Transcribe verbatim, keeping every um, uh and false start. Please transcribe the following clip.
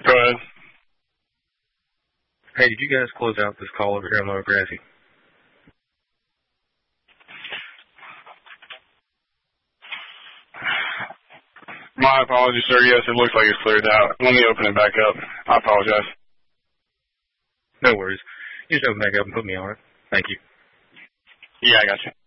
Go ahead. Hey, did you guys close out this call over here on Lower Grassy? My apologies, sir. Yes, it looks like it's cleared out. Let me open it back up. I apologize. No worries. You just open it back up and put me on it. Thank you. Yeah, I got you.